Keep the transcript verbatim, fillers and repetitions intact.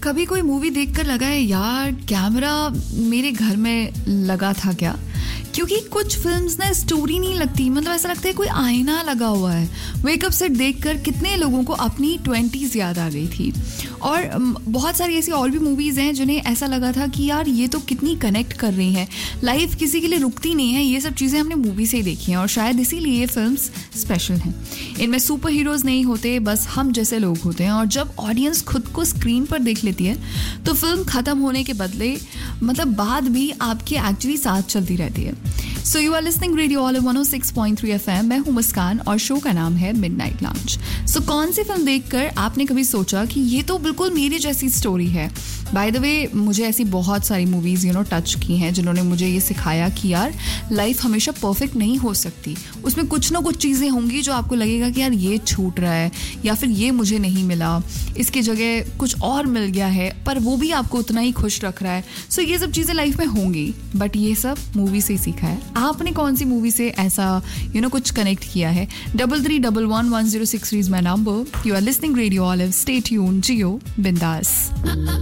कभी कोई मूवी देखकर लगा है यार कैमरा मेरे घर में लगा था क्या? क्योंकि कुछ फिल्म्स ना स्टोरी नहीं लगती, मतलब ऐसा लगता है कोई आईना लगा हुआ है। वेकअप सेट देखकर कितने लोगों को अपनी ट्वेंटीज़ याद आ गई थी। और बहुत सारी ऐसी और भी मूवीज़ हैं जिन्हें ऐसा लगा था कि यार ये तो कितनी कनेक्ट कर रही हैं, लाइफ किसी के लिए रुकती नहीं है। ये सब चीज़ें हमने मूवी से ही देखी हैं और शायद इसीलिए ये फिल्म्स स्पेशल हैं। इनमें सुपर हीरोज़ नहीं होते, बस हम जैसे लोग होते हैं। और जब ऑडियंस खुद को स्क्रीन पर देख लेती है तो फिल्म ख़त्म होने के बदले मतलब बाद भी आपके एक्चुअली साथ चलती रहती है। So you are listening radio olive one O six point three F M. मैं हूँ मुस्कान और शो का नाम है मिडनाइट लाउंज। सो कौन सी फिल्म देखकर आपने कभी सोचा कि ये तो बिल्कुल मेरी जैसी स्टोरी है? बाय द वे, मुझे ऐसी बहुत सारी मूवीज़ यू नो टच की हैं जिन्होंने मुझे ये सिखाया कि यार लाइफ हमेशा परफेक्ट नहीं हो सकती। उसमें कुछ ना कुछ चीज़ें होंगी जो आपको लगेगा कि यार ये छूट रहा है या फिर ये मुझे नहीं मिला, इसकी जगह कुछ और मिल गया है पर वो भी आपको उतना ही खुश रख रहा है। सो ये सब चीज़ें लाइफ में होंगी, बट ये सब मूवी से ही सीखा है। आपने कौन सी मूवी से ऐसा यू नो कुछ कनेक्ट किया है? Double three double one one zero six three is my number. You are listening radio olive. Stay tuned, जियो बिंदास।